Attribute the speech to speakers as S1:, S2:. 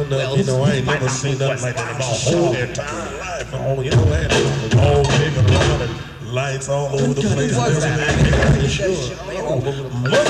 S1: nothing, you know, I ain't never seen nothing like that in my whole entire life. Oh, you know, that all big and around and lights all over the place.
S2: Was that?
S1: Sure.